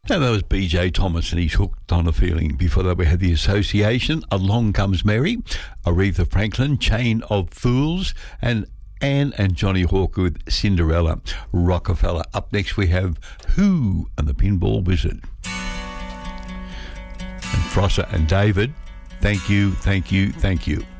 Now that was BJ Thomas and he's Hooked on a Feeling. Before that we had The Association, Along Comes Mary, Aretha Franklin, Chain of Fools, and Anne and Johnny Hawker with Cinderella, Rockefeller. Up next we have Who and the Pinball Wizard. And Frosser and David, thank you, thank you, thank you.